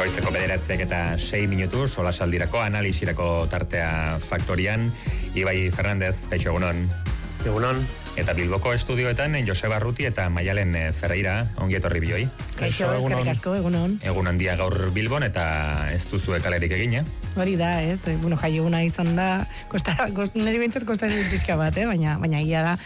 Goizeko 9:06 solasaldirako analisirako tartea Faktorian. Ibai Fernandez, kaixo egunon. Egunon. Eta Bilboko estudioetan Joseba Arruti eta Maialen Ferreira, ongi etorri bioi. Kaixo, eskerrik asko, egunon. Egun handia gaur Bilbon eta ez duzue kalerik egina. Hori da, ez? Jai eguna izan da, niri bintzat kosta pixka bat, baina egia da,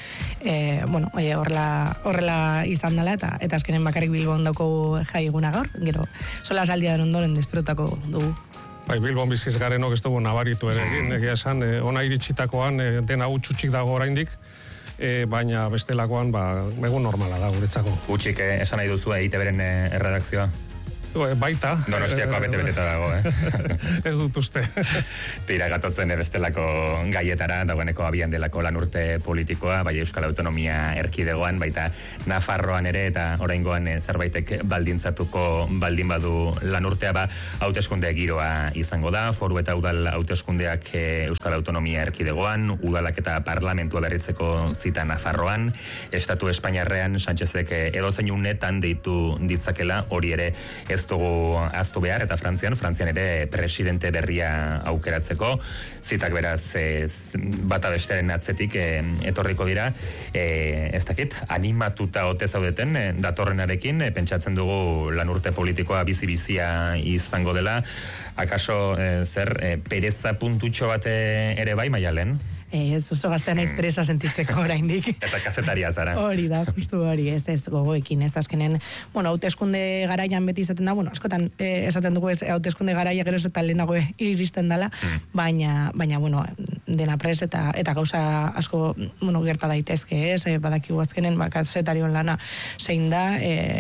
horrela izan dela, eta azkenen bakarrik Bilbon dauko jai eguna gaur, gero, sola saldiaren ondoren despertako dugu. Bai, Bilbon biziz garenok ez dugu nabaritu ere egin, egia esan, ona iritsitakoan dena utxutxik dago oraindik, baina bestelakoan egun normala da guretzako. Utxik, esan nahi duzu ITBren erredakzioa? Baita. Donostiakoa bete-beteta dago, Ez dut uste. Tira gatozen bestelako gaietara, dagoeneko abian delako lanurte politikoa, bai Euskal Autonomia Erkidegoan, baita Nafarroan ere, eta oraingoan zerbaitek baldintzatuko baldin badu lanurtea, hauteskunde giroa izango da, foru eta udal hauteskundeak Euskal Autonomia Erkidegoan, udalak eta parlamentua berritzeko zita Nafarroan, Estatu Espainiarrean Sánchezek edozein unetan deitu ditzakela, hori ere ez dugu aztu behar, eta Frantzian ere presidente berria aukeratzeko, zitak beraz bata besteren atzetik etorriko dira, ez dakit, animatuta ote zaudeten datorrenarekin, pentsatzen dugu lanurte politikoa bizi-bizia izango dela, akaso pereza puntutxo bat ere bai, Maialen? Ez oso gaztean espresa sentitzeko oraindik. Eta kazetaria zara. Hori da, justu hori, ez gogoekin, ez azkenen, hauteskunde garaian beti izaten da, askotan esaten dugu ez hauteskunde garaia gero eta lehenago iristen dela, baina, dena pres eta gauza asko, gerta daitezke, ez, badakigu azkenen, kazetarion lana zein da,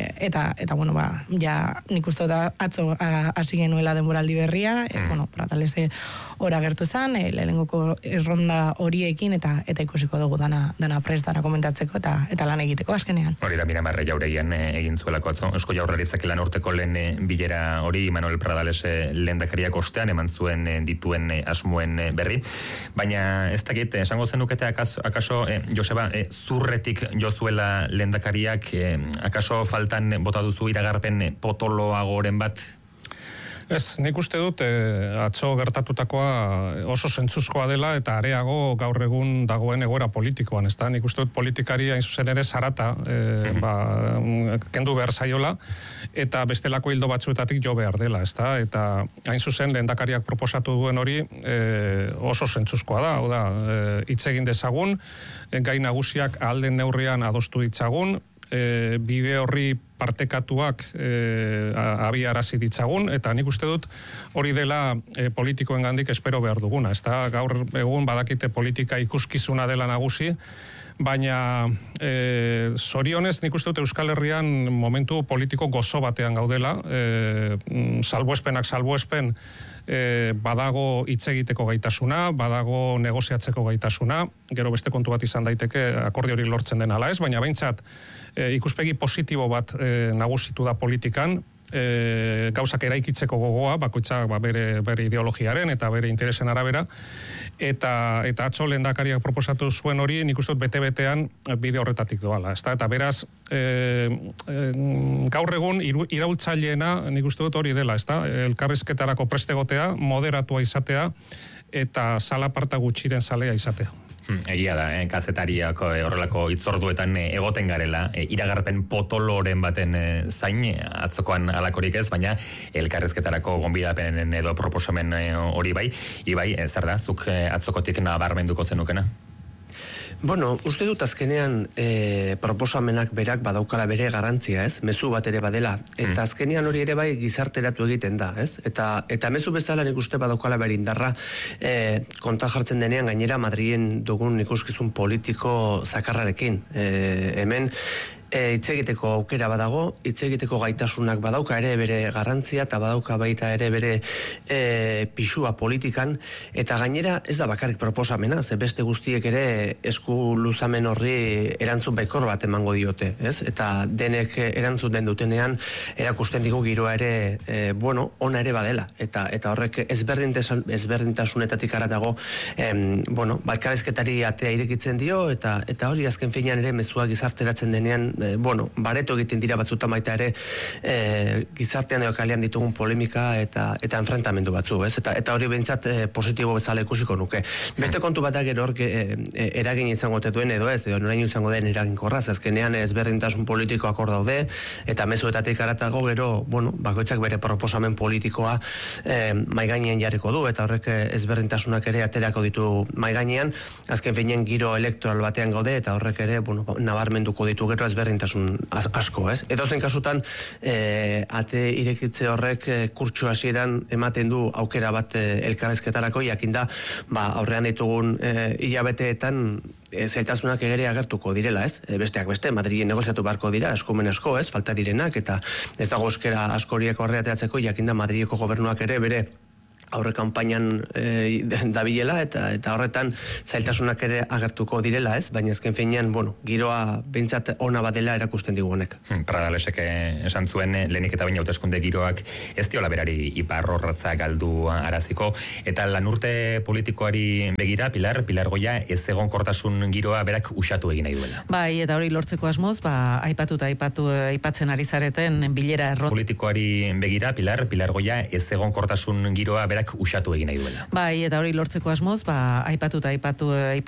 ja nik uste da atzo hasi genuela denboraldi berria, pratalese ora gertu zen, lehengoko erronda horiekin eta ikusiko dugu dana prest, dana komentatzeko eta lan egiteko azkenean. Hori da, Miramarre Jauregian egin zuelako atzo. Eusko Jaurlaritzak lan urteko lehen bilera hori, Manuel Pradales lehendakariak ostean eman zuen dituen asmoen berri. Baina ez dakit, esango zenukete akaso, Joseba, zurretik jozuela lehendakariak, akaso faltan bota duzu iragarpen potoloagoren bat? Ez, nik uste dut atzo gertatutakoa oso zentzuzkoa dela eta areago gaur egun dagoen egoera politikoan, ez da? Nik uste dut politikari hain zuzen ere zarata kendu behar zaiola eta bestelako hildo batzuetatik jo behar dela, ez da? Eta hain zuzen lehendakariak proposatu duen hori oso zentzuzkoa da, hau da, hitz egin dezagun, gai nagusiak alden neurrian adostu ditzagun, bide horri partekatuak abiarazi ditzagun, eta nik uste dut hori dela politikoen gandik espero behar duguna. Ez da, gaur egun badakite politika ikuskizuna dela nagusi, baina zorionez nik uste dut Euskal Herrian momentu politiko gozo batean gaudela, salbuespenak salbuespen, badago hitz egiteko gaitasuna, badago negoziatzeko gaitasuna, gero beste kontu bat izan daiteke akordio hori lortzen den ala ez, baina behintzat ikuspegi positibo bat nagusitu da politikan, gauzak eraikitzeko gogoa, bakoitzak bere ideologiaren eta bere interesen arabera, eta atzo lehendakariak proposatu zuen hori, nik uste dut bete-betean bide horretatik doala. Eta beraz, gaur egun iraultzaileena nik uste dut hori dela, elkarrizketarako prestegotea, moderatua izatea, eta zalaparta gutxiren zalea izatea. Egia da, kazetariak horrelako hitzorduetan egoten garela, iragarpen potoloren baten zain, atzokoan alakorik ez, baina elkarrezketarako gonbidapenen edo proposamen hori bai. Ibai, zer da, zuk atzokotik nabarmenduko zenukena? Uste dut azkenean proposamenak berak badaukala bere garantzia, ez? Mezu bat ere badela. Eta azkenean hori ere bai gizarteratu egiten da, ez? Eta mezu bezala nik uste badaukala bere indarra konta jartzen denean gainera Madrilen dugun ikuskizun politiko zakarrarekin. Hemen hitz egiteko aukera badago, hitz egiteko gaitasunak badauka ere bere garrantzia eta badauka baita ere bere pisua politikan, eta gainera ez da bakarrik proposamena, ze beste guztiek ere esku luzamen horri erantzun baikor bat emango diote, ez? Eta denek erantzun den dutenean erakusten digu giroa ere ona ere badela, eta horrek ezberdintasunetatik haratago elkarrizketari atea irekitzen dio, eta hori azken finean ere mezua gizarteratzen denean bareto egiten dira batzutan baita ere gizartean edo kalean ditugun polemika eta enfrentamendu batzu, ez? Eta hori behintzat positibo bezala ikusiko nuke. Beste kontu batak gero eragin izango te duen edo ez, edo noraino izango den eraginkorra, azkenean ezberdintasun politikoak hor daude, eta mezuetatik aratago gero, bakoitzak bere proposamen politikoa mai gainean jarriko du, eta horrek ezberdintasunak ere aterako ditu mai gainean, azken finean giro elektoral batean gaude, eta horrek ere, nabarmenduko ditu gero ezberdintasun asko, ez? Edozen kasutan, ate irekitze horrek kurtso hasieran ematen du aukera bat elkarrezketarako, jakinda, aurrean ditugun hilabeteetan zailtasunak egere agertuko direla, ez? Besteak beste, Madrilen negoziatu beharko dira, eskumen asko, ez? Falta direnak, eta ez dago euskera askoriek horreateatzeko, jakinda Madrileko gobernuak ere bere aurre kanpainan dabilela, eta horretan zailtasunak ere agertuko direla, ez? Baina ezken finean, giroa behintzat ona badela erakusten digu honek. Pradalesek esan zuen, lehenik eta baina hauteskunde giroak ez diola berari iparrorratza galdu araziko, eta lanurte politikoari begira, Pilar Goia, ez egonkortasun giroa berak usatu egin nahi duela. Bai, eta hori lortzeko asmoz, aipatzen ari zareten bilera errot. Politikoari begira, Pilar Goia, ez egonkortasun giroa berak usatu egin nahi duela. Bai, eta hori lortzeko asmoz, aipatu